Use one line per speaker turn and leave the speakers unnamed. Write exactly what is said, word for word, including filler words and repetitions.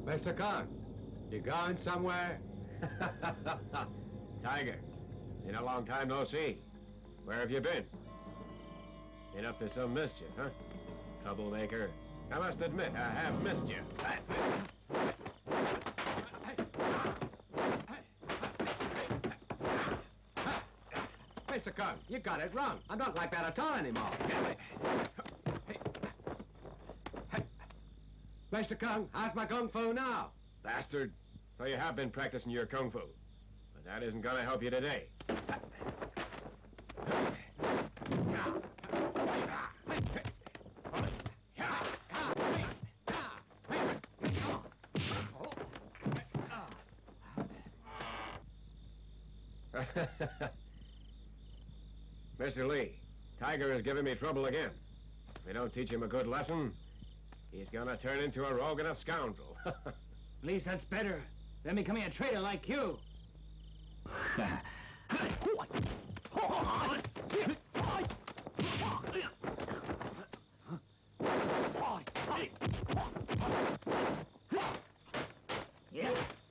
Mister Kong, you going somewhere?
Tiger, in a long time no see. Where have you been? Been up to some mischief, huh? Troublemaker. I must admit, I have missed you.
Mister Kong, you got it wrong. I'm not like that at all anymore. Mister Kong, how's my kung fu now?
Bastard. So you have been practicing your kung fu. But that isn't gonna help you today. Mister Lee, Tiger is giving me trouble again. If we don't teach him a good lesson, he's gonna turn into a rogue and a scoundrel.
At least that's better than becoming a traitor like you. Yeah.